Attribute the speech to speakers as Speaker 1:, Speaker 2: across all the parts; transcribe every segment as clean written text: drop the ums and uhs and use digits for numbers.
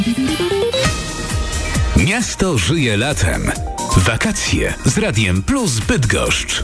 Speaker 1: Miasto żyje latem. Wakacje z Radiem Plus Bydgoszcz.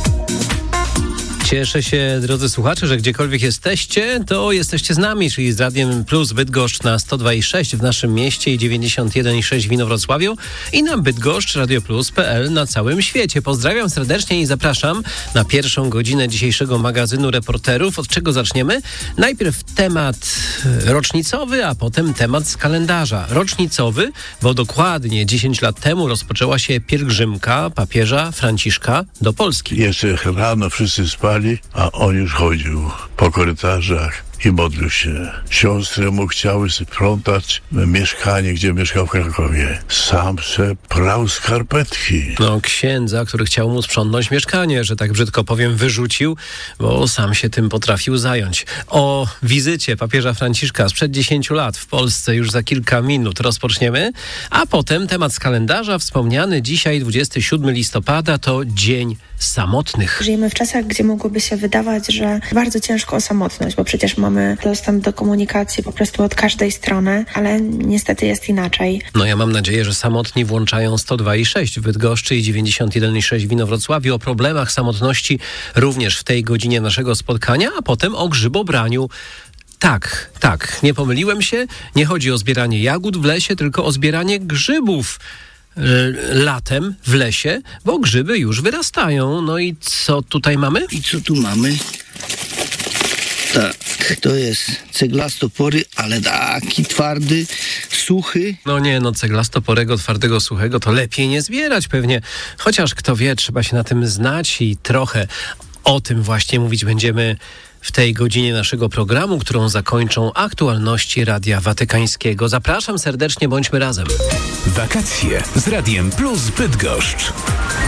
Speaker 2: Cieszę się, drodzy słuchacze, że gdziekolwiek jesteście, to jesteście z nami, czyli z Radiem Plus Bydgoszcz na 102,6 w naszym mieście i 91,6 w Inowrocławiu i na bydgoszcz.radioplus.pl na całym świecie. Pozdrawiam serdecznie i zapraszam na pierwszą godzinę dzisiejszego magazynu Reporterów. Od czego zaczniemy? Najpierw temat rocznicowy, a potem temat z kalendarza. Rocznicowy, bo dokładnie 10 lat temu rozpoczęła się pielgrzymka papieża Franciszka do Polski.
Speaker 3: Jeszcze rano wszyscy spali, a on już chodził po korytarzach i modlił się. Siostry mu chciały sprzątać mieszkanie, gdzie mieszkał w Krakowie. Sam se prał skarpetki.
Speaker 2: No, księdza, który chciał mu sprzątnąć mieszkanie, że tak brzydko powiem, wyrzucił, bo sam się tym potrafił zająć. O wizycie papieża Franciszka sprzed 10 lat w Polsce już za kilka minut rozpoczniemy, a potem temat z kalendarza wspomniany dzisiaj 27 listopada to Dzień Samotnych.
Speaker 4: Żyjemy w czasach, gdzie mogłoby się wydawać, że bardzo ciężko o samotność, bo przecież mamy dostęp do komunikacji po prostu od każdej strony, ale niestety jest inaczej.
Speaker 2: No ja mam nadzieję, że samotni włączają 102,6 w Bydgoszczy i 91,6 w Inowrocławiu. O problemach samotności również w tej godzinie naszego spotkania, a potem o grzybobraniu. Tak, nie pomyliłem się. Nie chodzi o zbieranie jagód w lesie, tylko o zbieranie grzybów latem w lesie, bo grzyby już wyrastają. No i co tutaj mamy?
Speaker 5: I co tu mamy? Tak, to jest ceglastopory, ale taki twardy, suchy.
Speaker 2: No ceglastoporego, twardego, suchego to lepiej nie zbierać pewnie. Chociaż kto wie, trzeba się na tym znać i trochę o tym właśnie mówić będziemy w tej godzinie naszego programu, którą zakończą aktualności Radia Watykańskiego. Zapraszam serdecznie, bądźmy razem.
Speaker 1: Wakacje z Radiem Plus Bydgoszcz.